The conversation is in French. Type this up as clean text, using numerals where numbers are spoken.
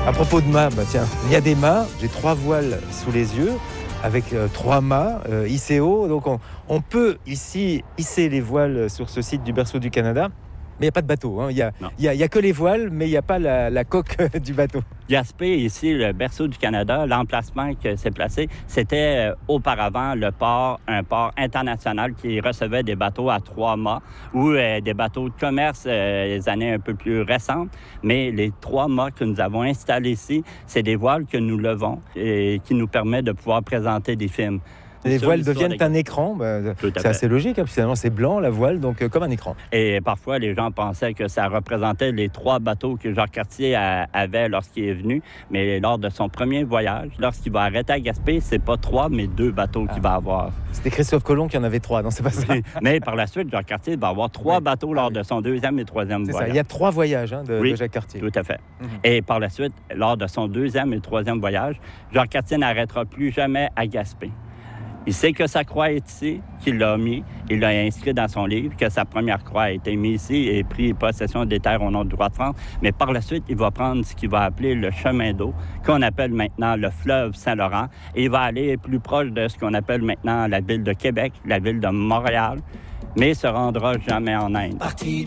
À propos de mâts, tiens, il y a des mâts, j'ai 3 voiles sous les yeux, avec 3 mâts hissés haut. Donc on peut ici hisser les voiles sur ce site du berceau du Canada. Mais il n'y a pas de bateau. Hein. Il y a que les voiles, mais il n'y a pas la coque du bateau. Gaspé, ici, le berceau du Canada, l'emplacement que c'est placé, c'était auparavant un port international qui recevait des bateaux à 3 mâts ou des bateaux de commerce les années un peu plus récentes. Mais les 3 mâts que nous avons installés ici, c'est des voiles que nous levons et qui nous permettent de pouvoir présenter des films. Les voiles deviennent un écran, c'est assez logique, hein, finalement c'est blanc la voile, donc comme un écran. Et parfois les gens pensaient que ça représentait les 3 bateaux que Jacques Cartier avait lorsqu'il est venu, mais lors de son premier voyage, lorsqu'il va arrêter à Gaspé, c'est pas 3 mais 2 bateaux qu'il va avoir. C'était Christophe Colomb qui en avait 3, non c'est pas ça? Mais par la suite, Jacques Cartier va avoir 3 bateaux lors de son 2e et 3e voyage. Ça. Il y a 3 voyages de Jacques Cartier. Tout à fait. Et par la suite, lors de son 2e et 3e voyage, Jacques Cartier n'arrêtera plus jamais à Gaspé. Il sait que sa croix est ici, qu'il l'a mis. Il l'a inscrit dans son livre, que sa première croix a été mise ici et pris possession des terres au nom du roi de France. Mais par la suite, il va prendre ce qu'il va appeler le chemin d'eau, qu'on appelle maintenant le fleuve Saint-Laurent. Et il va aller plus proche de ce qu'on appelle maintenant la ville de Québec, la ville de Montréal, mais il ne se rendra jamais en Inde.